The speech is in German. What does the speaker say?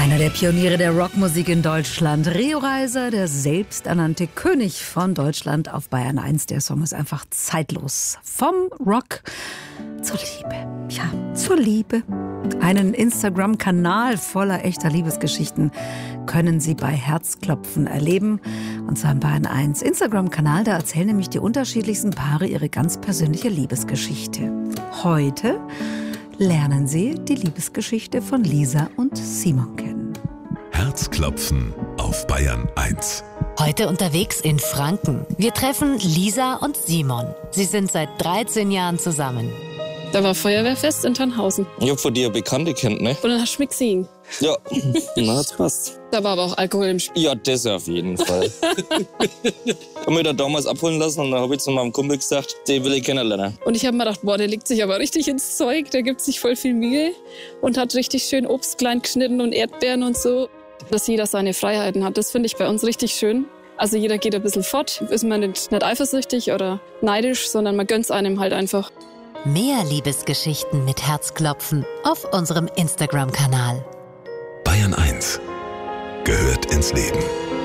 Einer der Pioniere der Rockmusik in Deutschland, Rio Reiser, der selbsternannte König von Deutschland auf Bayern 1. Der Song ist einfach zeitlos. Vom Rock zur Liebe. Ja, zur Liebe. Einen Instagram-Kanal voller echter Liebesgeschichten können Sie bei Herzklopfen erleben. Und zwar im Bayern 1 Instagram-Kanal, da erzählen nämlich die unterschiedlichsten Paare ihre ganz persönliche Liebesgeschichte. Heute lernen Sie die Liebesgeschichte von Lisa und Simon kennen. Herzklopfen auf Bayern 1. Heute unterwegs in Franken. Wir treffen Lisa und Simon. Sie sind seit 13 Jahren zusammen. Da war Feuerwehrfest in Tannhausen. Ich hab von dir Bekannte kennt, ne? Und dann hast du mich gesehen. Ja, na, hat's passt. Da war aber auch Alkohol im Spiel. Ja, das auf jeden Fall. Hab mich da damals abholen lassen und dann hab ich zu meinem Kumpel gesagt, den will ich kennenlernen. Und ich habe mir gedacht, boah, der legt sich aber richtig ins Zeug. Der gibt sich voll viel Mühe und hat richtig schön Obst klein geschnitten und Erdbeeren und so. Dass jeder seine Freiheiten hat, das finde ich bei uns richtig schön. Also jeder geht ein bisschen fort. Ist man nicht eifersüchtig oder neidisch, sondern man gönnt's einem halt einfach. Mehr Liebesgeschichten mit Herzklopfen auf unserem Instagram-Kanal. Bayern 1 gehört ins Leben.